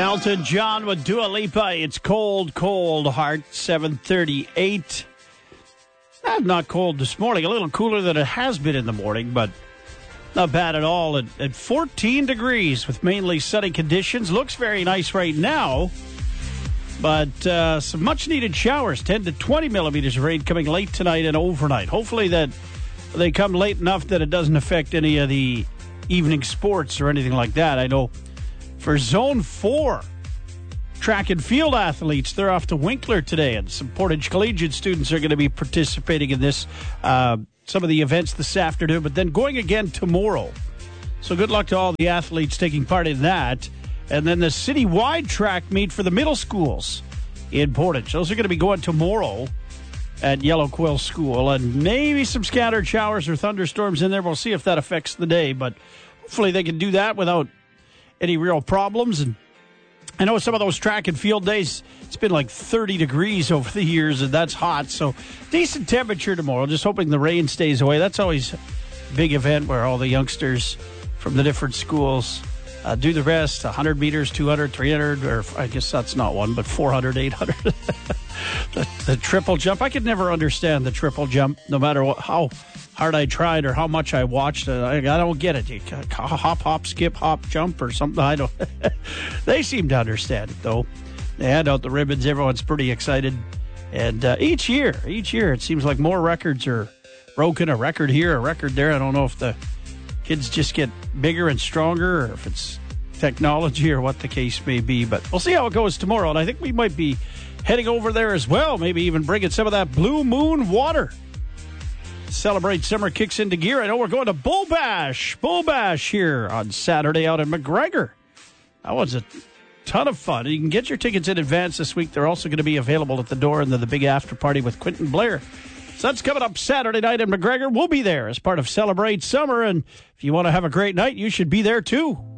Elton John with Dua Lipa. It's Cold, Cold Heart, 7:38. Not cold this morning. A little cooler than it has been in the morning, but not bad at all. At 14 degrees with mainly sunny conditions. Looks very nice right now, but some much-needed showers. 10 to 20 millimeters of rain coming late tonight and overnight. Hopefully that they come late enough that it doesn't affect any of the evening sports or anything like that. I know for Zone 4, track and field athletes, they're off to Winkler today, and some Portage Collegiate students are going to be participating in this, some of the events this afternoon, but then going again tomorrow. So good luck to all the athletes taking part in that. And then the citywide track meet for the middle schools in Portage. Those are going to be going tomorrow at Yellow Quill School, and maybe some scattered showers or thunderstorms in there. We'll see if that affects the day, but hopefully they can do that without any real problems. And I know some of those track and field days, it's been like 30 degrees over the years, and that's hot. So decent temperature tomorrow. Just hoping the rain stays away. That's always a big event where all the youngsters from the different schools do the rest. 100 meters, 200, 300, or I guess that's not one, but 400, 800. the triple jump. I could never understand the triple jump, no matter how hard I tried or how much I watched it. I don't get it. You hop, skip, hop, jump or something. I don't. They seem to understand it, though. They hand out the ribbons. Everyone's pretty excited. And each year, it seems like more records are broken. A record here, a record there. I don't know if the kids just get bigger and stronger or if it's technology or what the case may be. But we'll see how it goes tomorrow. And I think we might be heading over there as well. Maybe even bringing some of that Blue Moon water. Celebrate Summer kicks into gear. I know we're going to Bull Bash here on Saturday out in McGregor. That was a ton of fun. You can get your tickets in advance this week. They're also going to be available at the door into the big after party with Quentin Blair. So that's coming up Saturday night in McGregor. We'll be there as part of Celebrate Summer. And if you want to have a great night, you should be there too.